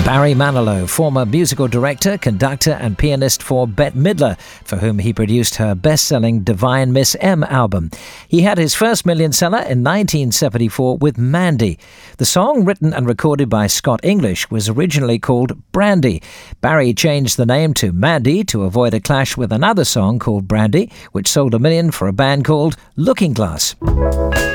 Barry Manilow, former musical director, conductor and pianist for Bette Midler, for whom he produced her best-selling Divine Miss M album. He had his first million seller in 1974 with Mandy. The song, written and recorded by Scott English, was originally called Brandy. Barry changed the name to Mandy to avoid a clash with another song called Brandy, which sold 1 million for a band called Looking Glass.